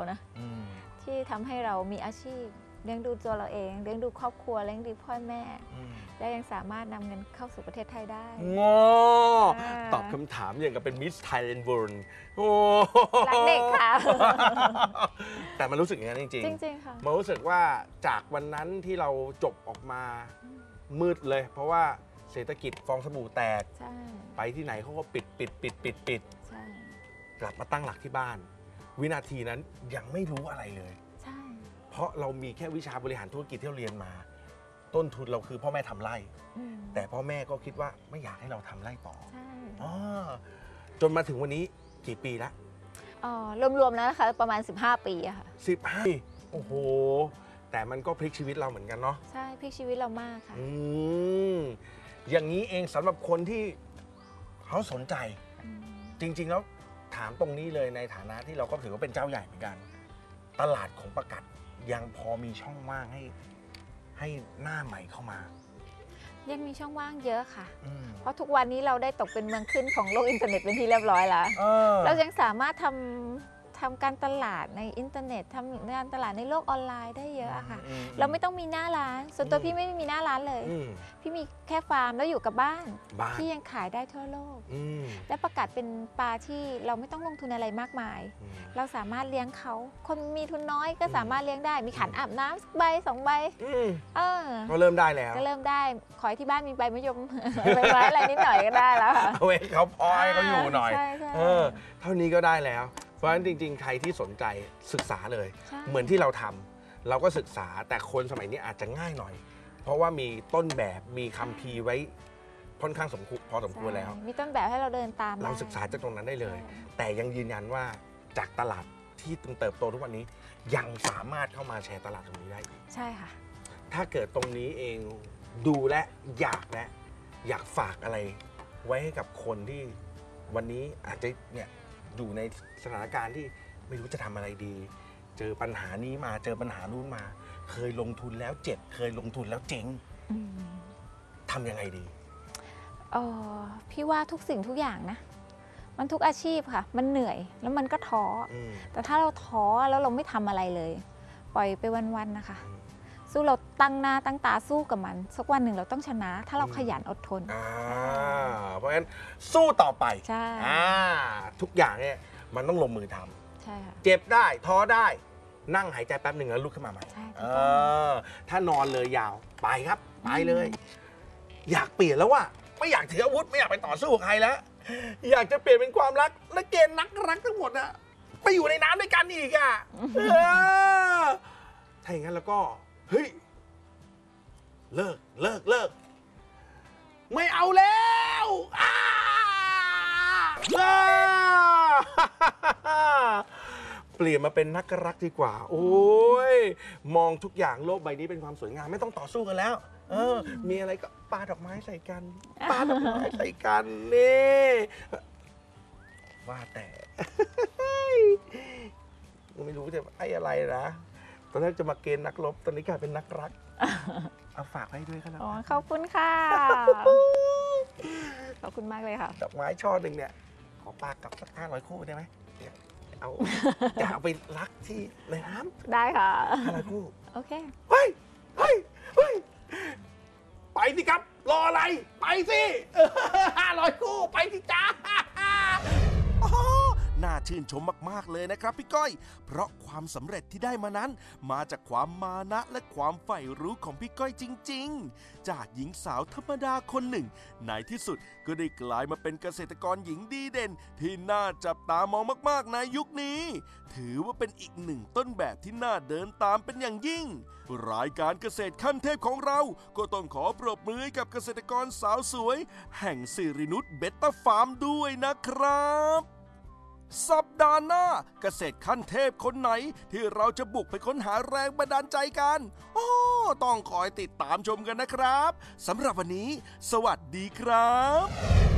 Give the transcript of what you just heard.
นะที่ทำให้เรามีอาชีพเลี้ยงดูตัวเราเองเลี้ยงดูครอบครัวเลี้ยงดูพ่อแม่และยังสามารถนำเงินเข้าสู่ประเทศไทยได้งอตอบคำถามอย่างกับเป็นมิสไทยแลนด์เวิลด์โอ้รักเด็กค่ะแต่มันรู้สึกอย่างนั้นจริงๆค่ะมันรู้สึกว่าจากวันนั้นที่เราจบออกมามืดเลยเพราะว่าเศรษฐกิจฟองสบู่แตกไปที่ไหนเขาก็ปิดกลับมาตั้งหลักที่บ้านวินาทีนั้นยังไม่รู้อะไรเลยเพราะเรามีแค่วิชาบริหารธุรกิจที่เราเรียนมาต้นทุนเราคือพ่อแม่ทำไร่แต่พ่อแม่ก็คิดว่าไม่อยากให้เราทำไร่ต่อจนมาถึงวันนี้กี่ปีแล้วรวมๆแล้วนะคะประมาณ15 ปีอะค่ะ 15โอ้โหแต่มันก็พลิกชีวิตเราเหมือนกันเนาะใช่พลิกชีวิตเรามากค่ะอย่างนี้เองสำหรับคนที่เขาสนใจจริงๆแล้วถามตรงนี้เลยในฐานะที่เราก็ถือว่าเป็นเจ้าใหญ่เหมือนกันตลาดของประกัดยังพอมีช่องว่างให้หน้าใหม่เข้ามายังมีช่องว่างเยอะค่ะเพราะทุกวันนี้เราได้ตกเป็นเมืองขึ้นของโลกอินเทอร์เน็ตเป็นที่เรียบร้อยแล้วเรายังสามารถทำการตลาดในอินเทอร์เน็ตทำการตลาดในโลกออนไลน์ได้เยอะค่ะเราไม่ต้องมีหน้าร้านส่วนตัวพี่ไม่มีหน้าร้านเลยพี่มีแค่ฟาร์มแล้วอยู่กับบ้านที่ยังขายได้ทั่วโลกและประกาศเป็นปลาที่เราไม่ต้องลงทุนอะไรมากมายเราสามารถเลี้ยงเขาคนมีทุนน้อยก็สามารถเลี้ยงได้มีขันอาบน้ำใบ2 ใบก็เริ่มได้แล้วก็เริ่มได้ขอให้ที่บ้านมีใบมะยมใบไม้อะไรนิดหน่อยก็ได้แล้วค่ะเอาไว้เขาพอยเขาอยู่หน่อยเท่านี้ก็ได้แล้วเพราะฉะนั้นจริงๆใครที่สนใจศึกษาเลยเหมือนที่เราทำเราก็ศึกษาแต่คนสมัยนี้อาจจะง่ายหน่อยเพราะว่ามีต้นแบบมีคัมภีร์ไว้ค่อนข้างพอสมควรแล้วมีต้นแบบให้เราเดินตามเราศึกษาจากตรงนั้นได้เลยแต่ยังยืนยันว่าจากตลาดที่เติบโตทุกวันนี้ยังสามารถเข้ามาแชร์ตลาดตรงนี้ได้ใช่ค่ะถ้าเกิดตรงนี้เองดูและอยากฝากอะไรไว้ให้กับคนที่วันนี้อาจจะเนี่ยอยู่ในสถานการณ์ที่ไม่รู้จะทำอะไรดีเจอปัญหานี้มาเจอปัญหานู้นมาเคยลงทุนแล้วเจ็บเคยลงทุนแล้วเจ๊งทำยังไงดีพี่ว่าทุกสิ่งทุกอย่างนะมันทุกอาชีพค่ะมันเหนื่อยแล้วมันก็ท้อแต่ถ้าเราท้อแล้วเราไม่ทำอะไรเลยปล่อยไปวันๆนะคะสู้เราตั้งหน้าตั้งตาสู้กับมันสักวันหนึ่งเราต้องชนะถ้าเราขยันอดทนเพราะฉะนั้นสู้ต่อไปใช่ทุกอย่างเนี่ยมันต้องลงมือทำใช่ค่ะเจ็บได้ท้อได้นั่งหายใจแป๊บหนึ่งแล้วลุกขึ้นมาใหม่ถ้านอนเลยยาวไปครับไปเลยอยากเปลี่ยนแล้วว่ะไม่อยากถืออาวุธไม่อยากไปต่อสู้กับใครแล้วอยากจะเปลี่ยนเป็นความรักและเกณฑ์นักรักทั้งหมดอะไปอยู่ในน้ำด้วยกันอีกอะถ้าอย่างนั้นแล้วก็เฮ้ยเลิกไม่เอาแล้วเปลี่ยนมาเป็นนักรักดีกว่าโอ้ยมองทุกอย่างโลกใบนี้เป็นความสวยงามไม่ต้องต่อสู้กันแล้วมีอะไรก็ปาดอกไม้ใส่กันนี่ว่าแต่ไม่รู้จะไอ้อะไรนะตอนแรกจะมาเกณฑ์นักรบตอนนี้กลายเป็นนักรักเอาฝากให้ด้วยครับขอบคุณค่ะขอบคุณมากเลยค่ะดอกไม้ช่อหนึ่งเนี่ยขอปากกับสัก500 คู่ได้ไหมเอาจะเอาไปรักที่ในน้ำได้ค่ะ 500 คู่โอเคเฮ้ยไปสิครับรออะไรไปสิ500 คู่ไปสิจ้าน่าชื่นชมมากๆเลยนะครับพี่ก้อยเพราะความสำเร็จที่ได้มานั้นมาจากความมานะและความใฝ่รู้ของพี่ก้อยจริงๆจากหญิงสาวธรรมดาคนหนึ่งในที่สุดก็ได้กลายมาเป็นเกษตรกรหญิงดีเด่นที่น่าจับตามองมากๆในยุคนี้ถือว่าเป็นอีกหนึ่งต้นแบบที่น่าเดินตามเป็นอย่างยิ่งรายการเกษตรขั้นเทพของเราก็ต้องขอปรบมือกับเกษตรกรสาวสวยแห่งสิรินุชเบต้าฟาร์มด้วยนะครับสัปดาห์หน้าเกษตรขั้นเทพคนไหนที่เราจะบุกไปค้นหาแรงบันดาลใจกันต้องคอยติดตามชมกันนะครับสำหรับวันนี้สวัสดีครับ